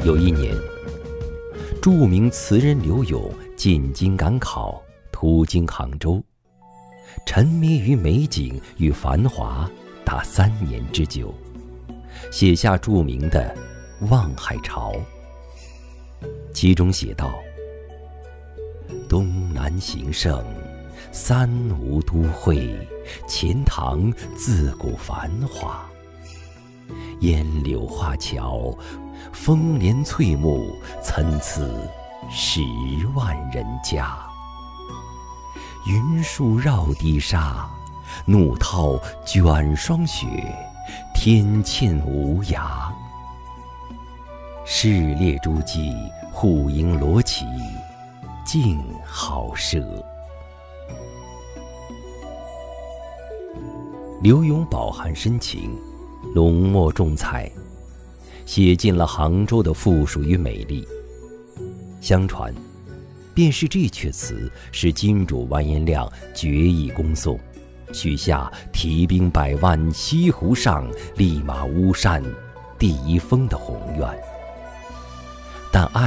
有一年，著名词人柳永进京赶考，途经杭州，沉迷于美景与繁华达3年之久，写下著名的《望海潮》。其中写道：东南形胜，三吴都会，钱塘自古繁华。烟柳画桥，风帘翠幕，参差10万人家。云树绕堤沙，怒涛卷霜雪，天堑无涯。市列诸暨，户盈罗绮，竞好奢。柳永饱含深情，浓墨重彩，写尽了杭州的富庶与美丽。相传，便是这阙词使金主完颜亮决意攻宋，许下提兵100万，西湖上，立马巫山第1峰的宏愿。但